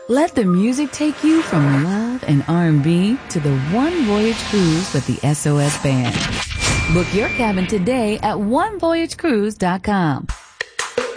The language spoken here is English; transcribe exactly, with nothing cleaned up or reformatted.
Let the music take you from love and R and B to the One Voyage Cruise with the S O S Band. Book your cabin today at one voyage cruise dot com.